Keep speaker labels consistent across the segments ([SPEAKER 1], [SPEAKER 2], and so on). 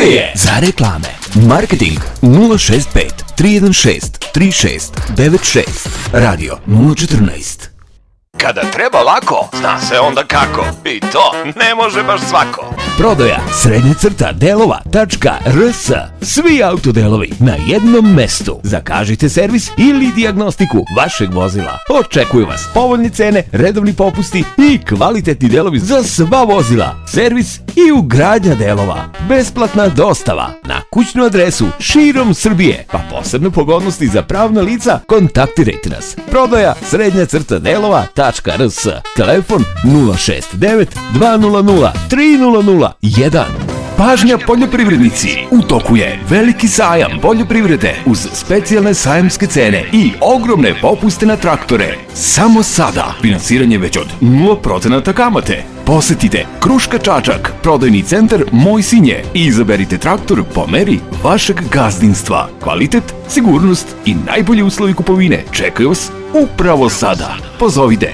[SPEAKER 1] je za reklame. Marketing 065 316 3696. Radio 014.
[SPEAKER 2] Kada treba lako, zna se onda kako. I to ne može baš svako.
[SPEAKER 1] Prodaja srednjecrta-delova.rs. Svi autodelovi na jednom mestu. Zakažite servis ili dijagnostiku vašeg vozila. Očekuju vas povoljne cene, redovni popusti i kvalitetni delovi za sva vozila. Servis i ugradnja delova. Besplatna dostava na kućnu adresu širom Srbije. Pa posebne pogodnosti za pravna lica, kontaktirajte nas. Prodaja srednjecrta-delova.rs. Telefon 069 200 3001. Pažnja poljoprivrednici, u toku je veliki sajam poljoprivrede uz specijalne sajamske cene i ogromne popuste na traktore. Samo sada, finansiranje već od 0% kamate. Posetite Kruška Čačak, prodajni centar Moj Sinje i izaberite traktor po meri vašeg gazdinstva. Kvalitet, sigurnost i najbolji uslovi kupovine čekaju vas upravo sada. Pozovite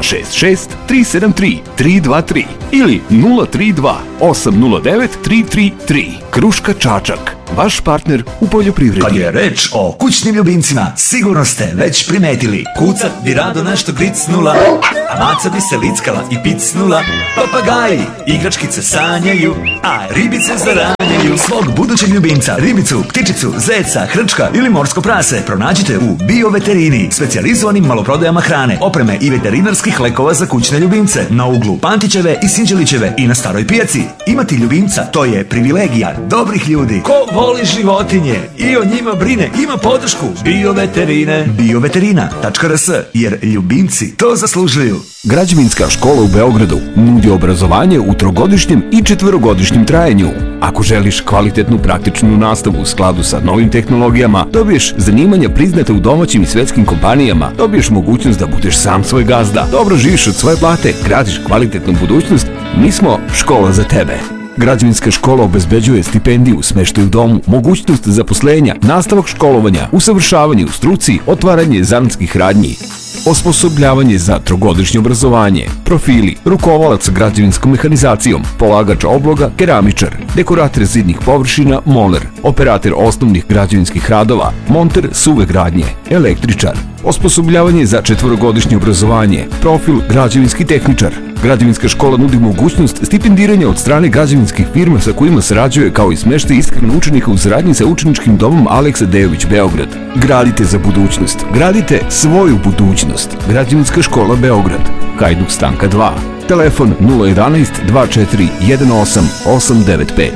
[SPEAKER 1] 066 373 323 ili 032 809 333. Kruška Čačak, vaš partner u poljoprivredi.
[SPEAKER 3] Kad je reč o kućnim ljubimcima, sigurno ste već primetili. Kucat bi rado nešto gricnula, a maca bi se lickala i picnula. Papagaji igračkice sanjaju, a ribice zaranjaju. Svog budućeg ljubimca, ribicu, ptičicu, zeca, hrčka ili morsko prase pronađite u Bioveterini, specijalizovanim maloprodajama hrane, opreme i veterinarskih lekova za kućne ljubimce na uglu Pantićeve i Sinđelićeve i na Staroj pijaci. Imati ljubimca, to je privilegija dobrih ljudi. Ko voli životinje i o njima brine, ima podršku Bioveterine. Bioveterina.rs, jer ljubimci to zaslužuju.
[SPEAKER 1] Građevinska škola u Beogradu nudi obrazovanje u trogodišnjem i četvorogodišnjem trajanju. Ako želiš kvalitetnu praktičnu nastavu u skladu sa novim tehnologijama, dobiješ zanimanja priznate u domaćim i svetskim kompanijama, dobiješ mogućnost da budeš sam svoj gazda, dobro živiš od svoje plate, gradiš kvalitetnu budućnost, mi smo škola za tebe. Građevinska škola obezbeđuje stipendiju, smeštaj u domu, mogućnost zaposlenja, nastavak školovanja, usavršavanje u struci, otvaranje zanatskih radnji, osposobljavanje za trogodišnje obrazovanje, profili, rukovalac sa građevinskom mehanizacijom, polagač obloga, keramičar, dekorator zidnih površina, moler, operator osnovnih građevinskih radova, monter suve gradnje, električar, osposobljavanje za četvorogodišnje obrazovanje, profil građevinski tehničar. Građevinska škola nudi mogućnost stipendiranja od strane građevinskih firma sa kojima sarađuje, kao i smeštaj ishrane učenika u saradnji sa učeničkim domom Aleksa Dejović Beograd. Gradite za budućnost. Gradite svoju budućnost. Građevinska škola Beograd. Hajduk Stanka 2. Telefon 011 24 18 895.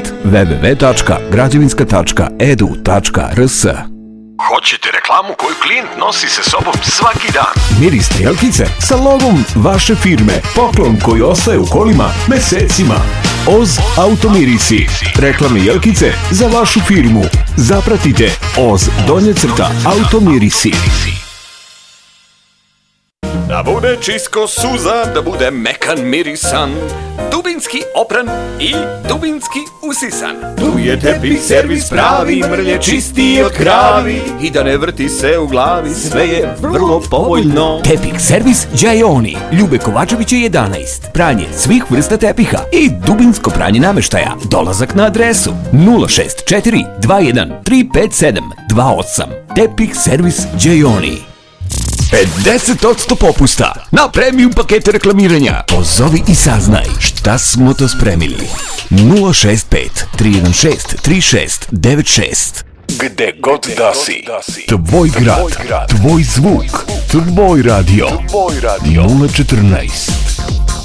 [SPEAKER 1] www.građevinska.edu.rs.
[SPEAKER 2] Hoćete reklamu koju klijent nosi sa sobom svaki dan?
[SPEAKER 1] Miris strelkice sa logom vaše firme. Poklon koji ostaje u kolima mesecima. Oz Automirisi. Reklamne jelkice za vašu firmu. Zapratite Oz _Automirisi.
[SPEAKER 2] Da bude čisto suza, da bude mekan mirisan, dubinski opran i dubinski usisan. Tu je tepih servis pravi, mrlje čisti od kravi i da ne vrti se u glavi, sve je vrlo povoljno.
[SPEAKER 1] Tepih servis Đajoni, Ljube Kovačevića 11. Pranje svih vrsta tepiha i dubinsko pranje nameštaja. Dolazak na adresu 064 21 357 28. Tepih servis Đajoni. 50% popusta na premium pakete reklamiranja. Pozovi i saznaj šta smo to spremili. 065 316 3696.
[SPEAKER 2] Gde god da si.
[SPEAKER 1] Tvoj grad, tvoj zvuk, tvoj radio. 014.